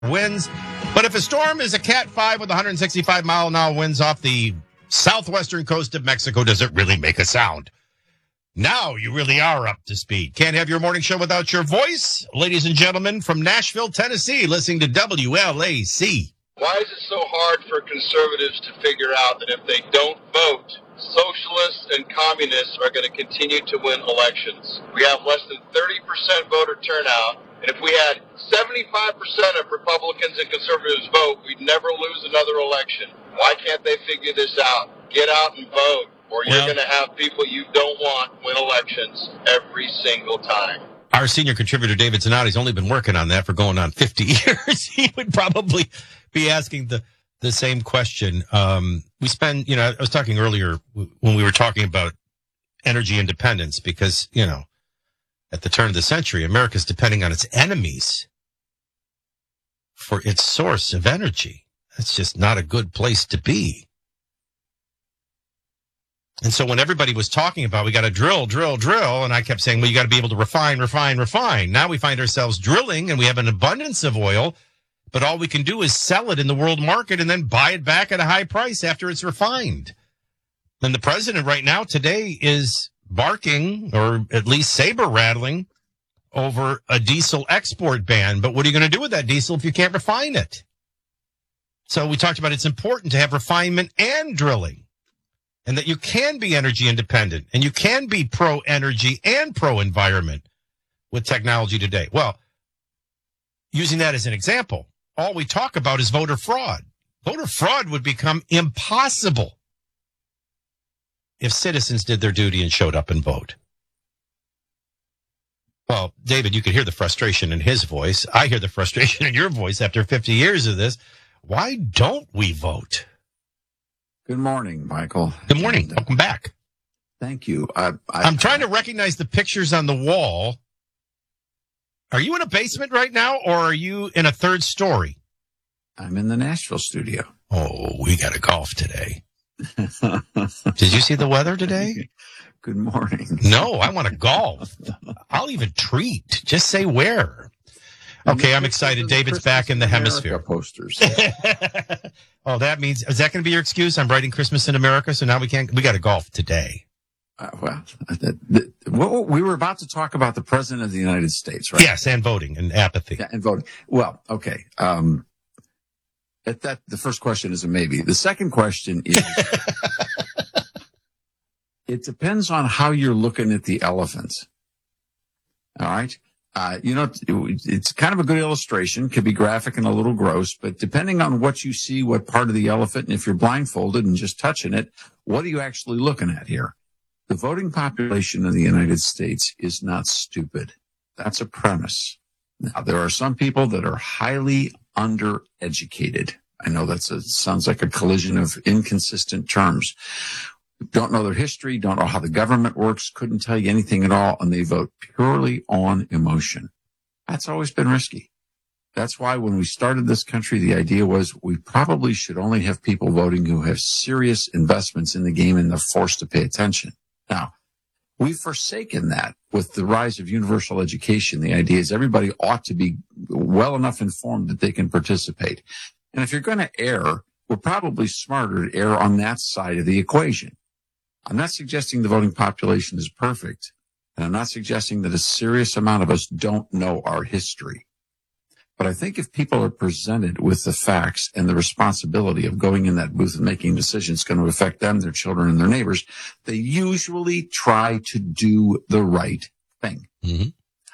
winds. But if a storm is a Cat 5 with 165-mile-an-hour winds off the southwestern coast of Mexico, does it really make a sound? Now you really are up to speed. Can't have your morning show without your voice. Ladies and gentlemen, from Nashville, Tennessee, listening to WLAC. Why is it so hard for conservatives to figure out that if they don't vote, socialists and communists are going to continue to win elections? We have less than 30% voter turnout. And if we had 75% of Republicans and conservatives vote, we'd never lose another election. Why can't they figure this out? Get out and vote, or you're going to have people you don't want win elections every single time. Our senior contributor, David Zanotti, only been working on that for going on 50 years. He would probably be asking the same question. We spend, I was talking earlier when we were talking about energy independence because, at the turn of the century, America's depending on its enemies for its source of energy. That's just not a good place to be. And so when everybody was talking about we got to drill, and I kept saying, well, you got to be able to refine. Now we find ourselves drilling and we have an abundance of oil, but all we can do is sell it in the world market and then buy it back at a high price after it's refined. And the president right now today is barking, or at least saber rattling, over a diesel export ban. But what are you going to do with that diesel if you can't refine it? So we talked about it's important to have refinement and drilling, and that you can be energy independent and you can be pro-energy and pro-environment with technology today. Well, using that as an example, all we talk about is voter fraud. Voter fraud would become impossible if citizens did their duty and showed up and vote. Well, David, you could hear the frustration in his voice. I hear the frustration in your voice after 50 years of this. Why don't we vote? Good morning, Michael. Good morning. Welcome back. Thank you. I'm trying to recognize the pictures on the wall. Are you in a basement right now, or are you in a third story? I'm in the Nashville studio. Oh, we got to golf today. Did you see the weather today? Good morning. No, I want to golf. I'll even treat. Just say where. Okay, I'm excited. David's back in the hemisphere. Posters. Oh, that means, is that going to be your excuse? I'm writing Christmas in America, so now we got to golf today. We were about to talk about the president of the United States, right? Yes, and voting and apathy. Yeah, and voting. Well, okay. The first question is a maybe. The second question is, it depends on how you're looking at the elephant. All right. It's kind of a good illustration, could be graphic and a little gross, but depending on what you see, what part of the elephant, and if you're blindfolded and just touching it, what are you actually looking at here? The voting population of the United States is not stupid. That's a premise. Now, there are some people that are highly undereducated. I know sounds like a collision of inconsistent terms. Don't know their history, don't know how the government works, couldn't tell you anything at all, and they vote purely on emotion. That's always been risky. That's why when we started this country, the idea was we probably should only have people voting who have serious investments in the game and they're forced to pay attention. Now, we've forsaken that with the rise of universal education. The idea is everybody ought to be well enough informed that they can participate. And if you're going to err, we're probably smarter to err on that side of the equation. I'm not suggesting the voting population is perfect, and I'm not suggesting that a serious amount of us don't know our history. But I think if people are presented with the facts and the responsibility of going in that booth and making decisions going to affect them, their children, and their neighbors, they usually try to do the right thing. Mm-hmm.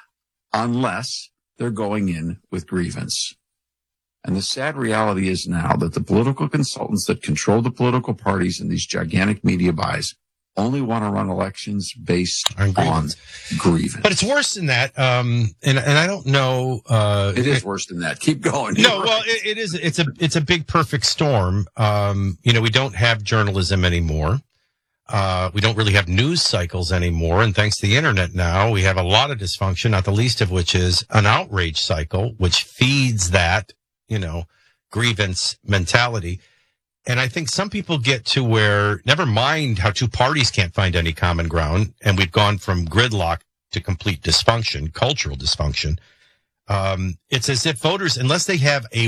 Unless they're going in with grievance. And the sad reality is now that the political consultants that control the political parties in these gigantic media buys only want to run elections based on grievance. But it's worse than that. And I don't know. It is worse than that. Keep going. No, well, it is. It's a big perfect storm. We don't have journalism anymore. We don't really have news cycles anymore. And thanks to the internet now, we have a lot of dysfunction, not the least of which is an outrage cycle, which feeds that, grievance mentality. And I think some people get to where, never mind how two parties can't find any common ground, and we've gone from gridlock to complete dysfunction, cultural dysfunction. It's as if voters, unless they have a